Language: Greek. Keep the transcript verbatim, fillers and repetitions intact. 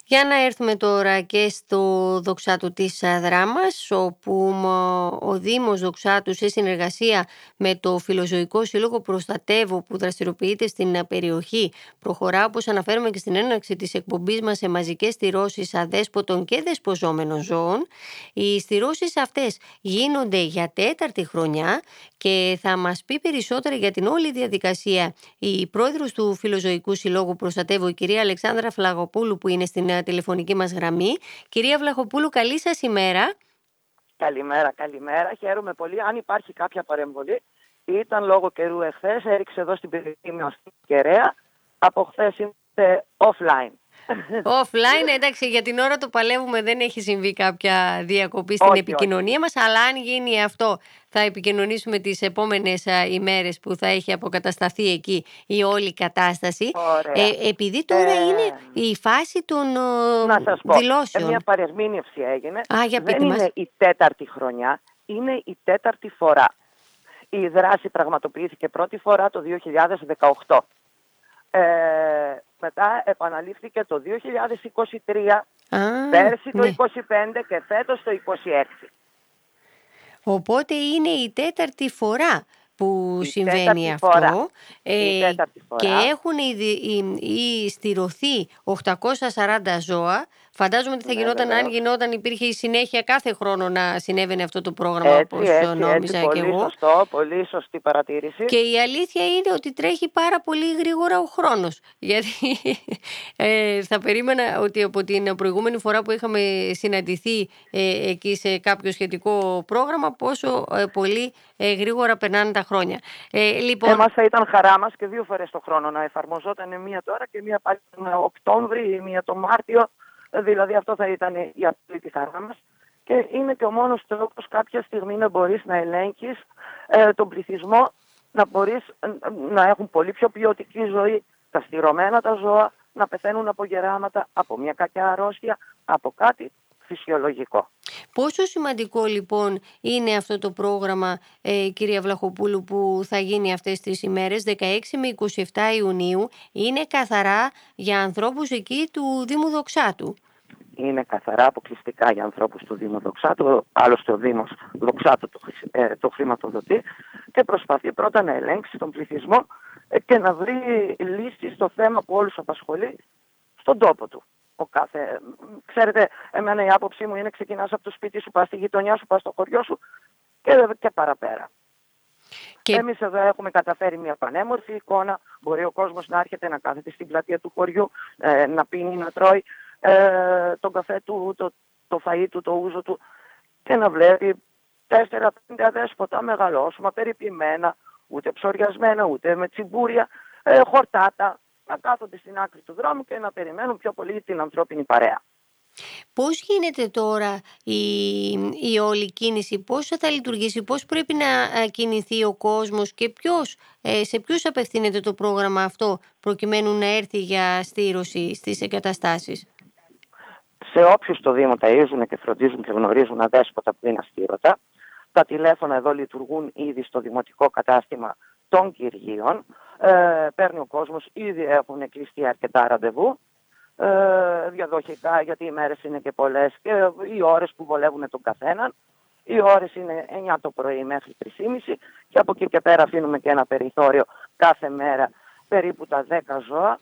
Για να έρθουμε τώρα και στο Δοξάτου της Δράμας, όπου ο Δήμος Δοξάτου σε συνεργασία με το Φιλοζωικό Σύλλογο Προστατεύω που δραστηριοποιείται στην περιοχή προχωρά, όπως αναφέρουμε και στην έναρξη της εκπομπής μας, σε μαζικές στηρώσεις αδέσποτων και δεσποζόμενων ζώων. Οι στηρώσεις αυτές γίνονται για τέταρτη χρονιά και θα μας πει περισσότερα για την όλη διαδικασία η πρόεδρος του Φιλοζωικού Συλλόγου Προστατεύω, η κυρία Αλεξάνδρα Βλαχοπούλου, που είναι στην τηλεφωνική μας γραμμή. Κυρία Βλαχοπούλου, καλή σας ημέρα. Καλημέρα, καλημέρα. Χαίρομαι πολύ. Αν υπάρχει κάποια παρεμβολή, ήταν λόγω καιρού εχθές, έριξε εδώ στην περιοχή μας κεραία. Από χθες είμαστε offline. Offline, εντάξει, για την ώρα το παλεύουμε, δεν έχει συμβεί κάποια διακοπή στην όχι, επικοινωνία όχι. μας, αλλά αν γίνει αυτό θα επικοινωνήσουμε τις επόμενες ημέρες που θα έχει αποκατασταθεί εκεί η όλη κατάσταση. Ε, επειδή τώρα ε... είναι η φάση των να σας πω, δηλώσεων. Ε, μια παρερμήνευση έγινε. Α, για δεν πείτε είναι μας. η τέταρτη χρονιά, είναι η τέταρτη φορά. Η δράση πραγματοποιήθηκε πρώτη φορά το δύο χιλιάδες δεκαοκτώ. Ε, μετά επαναλήφθηκε το δύο χιλιάδες είκοσι τρία, Α, πέρσι το ναι. είκοσι πέντε και φέτος το είκοσι έξι. Οπότε είναι η τέταρτη φορά που η συμβαίνει αυτό φορά. ε, η τέταρτη φορά. Και έχουν ήδη στηρωθεί οκτακόσια σαράντα ζώα. Φαντάζομαι ότι θα ναι, γινόταν, βεβαίως. αν γινόταν, υπήρχε η συνέχεια κάθε χρόνο να συνέβαινε αυτό το πρόγραμμα, έτσι, όπως έτσι, νόμιζα έτσι, και πολύ εγώ. σωστό, πολύ σωστή παρατήρηση. Και η αλήθεια είναι ότι τρέχει πάρα πολύ γρήγορα ο χρόνος. Γιατί ε, θα περίμενα ότι από την προηγούμενη φορά που είχαμε συναντηθεί ε, εκεί σε κάποιο σχετικό πρόγραμμα, πόσο ε, πολύ ε, γρήγορα περνάνε τα χρόνια. Ε, λοιπόν... Εμάς θα ήταν χαρά μας και δύο φορές το χρόνο να εφαρμοζόταν, μία τώρα και μία πάλι τον Οκτώβρη ή μία τον Μάρτιο. Δηλαδή αυτό θα ήταν η απόλυτη χαρά μας. Και είναι και ο μόνος τρόπος κάποια στιγμή να μπορείς να ελέγχεις ε, τον πληθυσμό, να μπορείς ε, να έχουν πολύ πιο ποιοτική ζωή, τα στηρωμένα τα ζώα, να πεθαίνουν από γεράματα, από μια κακιά αρρώστια, από κάτι φυσιολογικό. Πόσο σημαντικό λοιπόν είναι αυτό το πρόγραμμα, ε, κυρία Βλαχοπούλου, που θα γίνει αυτές τις ημέρες, δεκαέξι με είκοσι επτά Ιουνίου, είναι καθαρά για ανθρώπους εκεί του Δήμου Δοξάτου? Είναι καθαρά αποκλειστικά για ανθρώπους του Δήμου Δοξάτου, άλλωστε ο Δήμος Δοξάτου το, ε, το χρηματοδοτεί και προσπαθεί πρώτα να ελέγξει τον πληθυσμό ε, και να βρει λύση στο θέμα που όλους απασχολεί στον τόπο του. Ο κάθε, ξέρετε, εμένα η άποψή μου είναι ξεκινάς από το σπίτι σου, πας στη γειτονιά σου, πας στο χωριό σου και, και παραπέρα. Και... Εμείς εδώ έχουμε καταφέρει μια πανέμορφη εικόνα. Μπορεί ο κόσμος να έρχεται να κάθεται στην πλατεία του χωριού, ε, να πίνει, να τρώει ε, τον καφέ του, το, το φαΐ του, το ούζο του και να βλέπει τέσσερα πέντε αδέσποτα μεγαλώσιμα, περιποιημένα, ούτε ψωριασμένα, ούτε με τσιμπούρια, ε, χορτάτα, να κάθονται στην άκρη του δρόμου και να περιμένουν πιο πολύ την ανθρώπινη παρέα. Πώς γίνεται τώρα η, η όλη κίνηση, πώς θα λειτουργήσει, πώς πρέπει να κινηθεί ο κόσμος και ποιος, σε ποιους απευθύνεται το πρόγραμμα αυτό προκειμένου να έρθει για στήρωση στις εγκαταστάσεις? Σε όποιους το Δήμο ταΐζουν και φροντίζουν και γνωρίζουν αδέσποτα που είναι αστήρωτα. Τα τηλέφωνα εδώ λειτουργούν ήδη στο δημοτικό κατάστημα των Κυργίων. Ε, παίρνει ο κόσμος, ήδη έχουν κλειστεί αρκετά ραντεβού. Ε, διαδοχικά, γιατί οι μέρες είναι και πολλές και οι ώρες που βολεύουν τον καθέναν. Οι ώρες είναι εννιά το πρωί μέχρι τρεις και μισή και από εκεί και πέρα αφήνουμε και ένα περιθώριο κάθε μέρα περίπου τα δέκα ζώα